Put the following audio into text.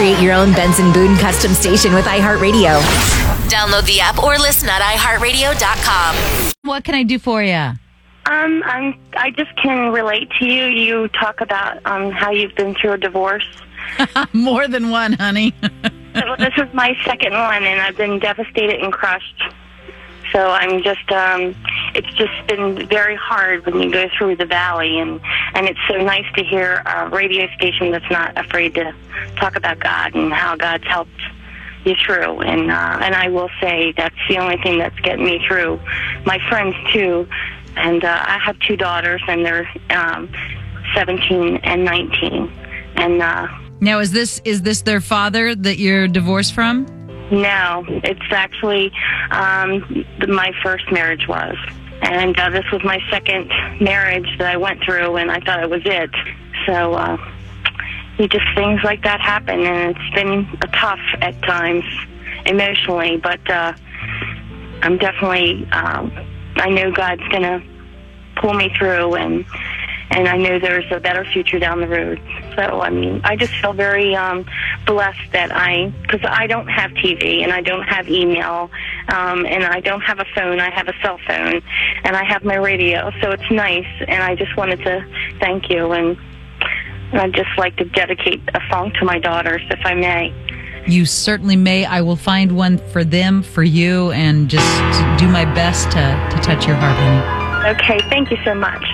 Create your own Benson Boone custom station with iHeartRadio. Download the app or listen at iHeartRadio.com. What can I do for you? I just can relate to you. You talk about how you've been through a divorce. More than one, honey. Well, this is my second one, and I've been devastated and crushed. So I'm just, it's just been very hard when you go through the valley, and it's so nice to hear a radio station that's not afraid to talk about God and how God's helped you through. And I will say that's the only thing that's getting me through. My friends, too, and I have two daughters, and they're 17 and 19. And now, is this their father that you're divorced from? No, it's actually my first marriage was. And this was my second marriage that I went through, and I thought it was it. So just things like that happen, and it's been tough at times emotionally, but I'm definitely, I know God's going to pull me through, and I know there's a better future down the road. So, I mean, I just feel very blessed that because I don't have TV, and I don't have email, and I don't have a phone. I have a cell phone, and I have my radio, so it's nice, and I just wanted to thank you, and I'd just like to dedicate a song to my daughters, if I may. You certainly may. I will find one for them, for you, and just to do my best to touch your heart, honey. Okay, thank you so much.